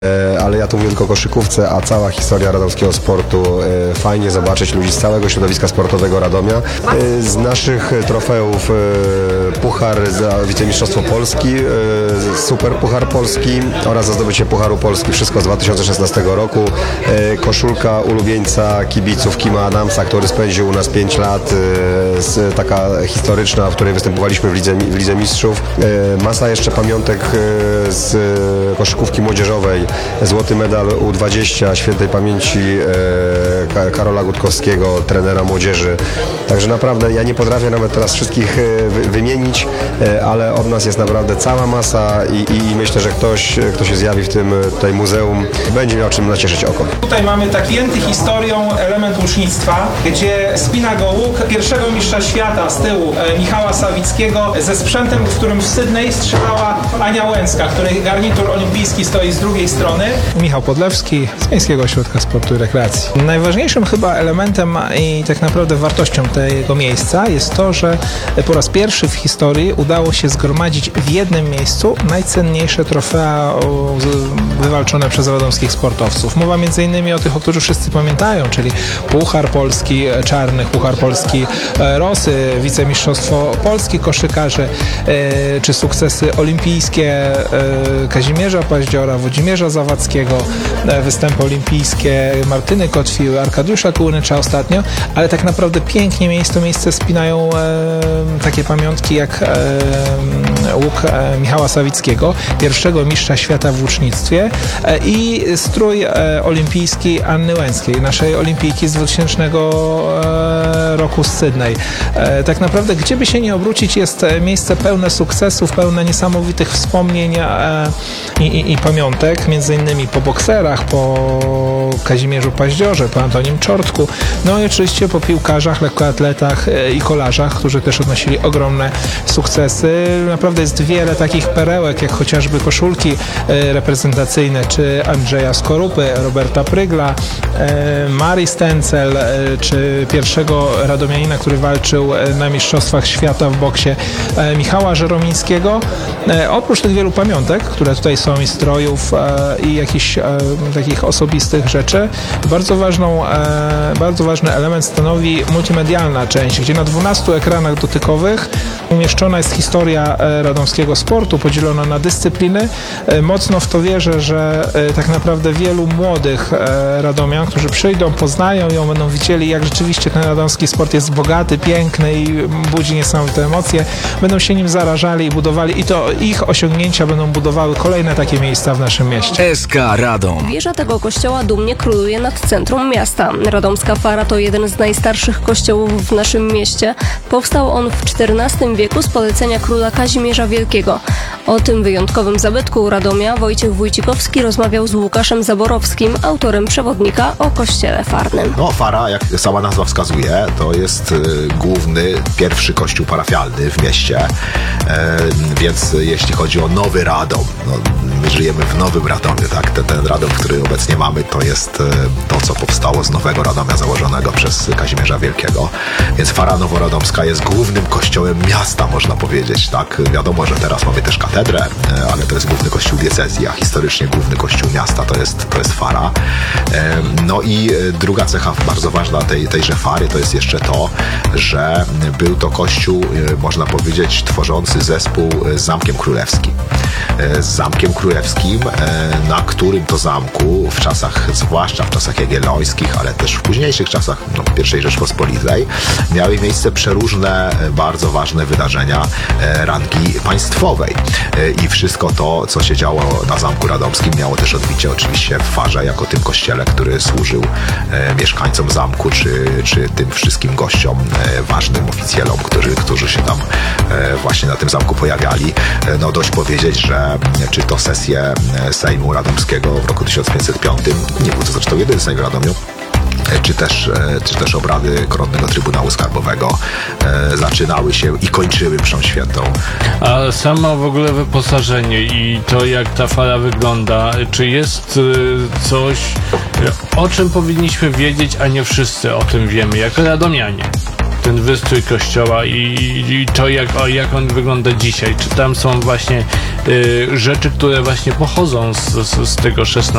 Ale ja tu mówię tylko o koszykówce, a cała historia radomskiego sportu. Fajnie zobaczyć ludzi z całego środowiska sportowego Radomia. Z naszych trofeów puchar za wicemistrzostwo Polski, super puchar Polski oraz za zdobycie pucharu Polski, wszystko z 2016 roku. Koszulka ulubieńca kibiców Kima Adamsa, który spędził u nas 5 lat, taka historyczna, w której występowaliśmy w Lidze Mistrzów. Masa jeszcze pamiątek z koszykówki młodzieżowej. Złoty medal U20 świętej pamięci Karola Gutkowskiego, trenera młodzieży. Także naprawdę ja nie potrafię nawet teraz wszystkich wymienić, ale od nas jest naprawdę cała masa i myślę, że kto się zjawi w tym tutaj muzeum, będzie miał czym nacieszyć oko. Tutaj mamy taki jęty historią element łucznictwa, gdzie spina go łuk pierwszego mistrza świata z tyłu Michała Sawickiego ze sprzętem, w którym w Sydney strzelała Ania Łęcka, której garnitur olimpijski stoi z drugiej strony. Michał Podlewski z Miejskiego Ośrodka Sportu i Rekreacji. Najważniejszym chyba elementem i tak naprawdę wartością tego miejsca jest to, że po raz pierwszy w historii udało się zgromadzić w jednym miejscu najcenniejsze trofea wywalczone przez radomskich sportowców. Mowa m.in. o tych, o których wszyscy pamiętają, czyli Puchar Polski Czarnych, Puchar Polski Rosy, wicemistrzostwo Polski koszykarzy, czy sukcesy olimpijskie Kazimierza Paździora, Włodzimierza Zawadzkiego, występy olimpijskie Martyny Kotwiły, Arkadiusza Kołynycza ostatnio, ale tak naprawdę pięknie to miejsce spinają takie pamiątki jak łuk Michała Sawickiego, pierwszego mistrza świata w łucznictwie, i strój olimpijski Anny Łęckiej, naszej olimpijki z 2000 roku z Sydney. Tak naprawdę, gdzie by się nie obrócić, jest miejsce pełne sukcesów, pełne niesamowitych wspomnień i pamiątek, między innymi po bokserach, po Kazimierzu Paździorze, po Antonim Czortku, no i oczywiście po piłkarzach, lekkoatletach i kolarzach, którzy też odnosili ogromne sukcesy. Naprawdę jest wiele takich perełek, jak chociażby koszulki reprezentacyjne, czy Andrzeja Skorupy, Roberta Prygla, Marii Stencel, czy pierwszego radomianina, który walczył na Mistrzostwach Świata w boksie, Michała Żeromińskiego. Oprócz tych wielu pamiątek, które tutaj są, i strojów, i jakichś takich osobistych rzeczy, bardzo ważny element stanowi multimedialna część, gdzie na 12 ekranach dotykowych umieszczona jest historia radomskiego sportu, podzielona na dyscypliny. Mocno w to wierzę, że tak naprawdę wielu młodych radomian, którzy przyjdą, poznają ją, będą widzieli, jak rzeczywiście ten radomski sport jest bogaty, piękny i budzi niesamowite emocje, będą się nim zarażali i budowali, i to ich osiągnięcia będą budowały kolejne takie miejsca w naszym mieście. SK Radom. Wieża tego kościoła dumnie króluje nad centrum miasta. Radomska Fara to jeden z najstarszych kościołów w naszym mieście. Powstał on w XIV wieku z polecenia króla Kazimierza Wielkiego. O tym wyjątkowym zabytku Radomia Wojciech Wójcikowski rozmawiał z Łukaszem Zaborowskim, autorem przewodnika o kościele farnym. No, Fara, jak sama nazwa wskazuje, to jest główny, pierwszy kościół parafialny w mieście, więc jeśli chodzi o Nowy Radom, no, my żyjemy w Nowym Radomiu, tak? Ten Radom, który obecnie mamy, to jest to, co powstało z Nowego Radomia założonego przez Kazimierza Wielkiego, więc Fara Noworadomska jest głównym kościołem miasta, można powiedzieć, tak? Wiadomo, że teraz mamy też katedrę, ale to jest główny kościół diecezji, a historycznie główny kościół miasta to jest Fara. No i druga cecha bardzo ważna tejże Fary to jest jeszcze to, że był to kościół, można powiedzieć, tworzący zespół z Zamkiem Królewskim. Z Zamkiem Królewskim, na którym to zamku w czasach, zwłaszcza w czasach jagiellońskich, ale też w późniejszych czasach I Rzeczpospolitej, miały miejsce przeróżne, bardzo ważne wydarzenia rangi państwowej. I wszystko to, co się działo na Zamku Radomskim, miało też odbicie oczywiście w Farze, jako tym kościele, który służył mieszkańcom zamku, czy tym wszystkim gościom, ważnym oficjelom, którzy się tam właśnie na tym zamku pojawiali. No dość powiedzieć, że czy to sesje Sejmu Radomskiego w roku 1505, nie był to zresztą jedyny Sejm w Radomiu, czy też obrady Koronnego Trybunału Skarbowego zaczynały się i kończyły mszą świętą. A samo w ogóle wyposażenie i to, jak ta fala wygląda, czy jest coś, o czym powinniśmy wiedzieć, a nie wszyscy o tym wiemy, jako radomianie? Ten wystrój kościoła i to, jak on wygląda dzisiaj. Czy tam są właśnie rzeczy, które właśnie pochodzą z tego XVI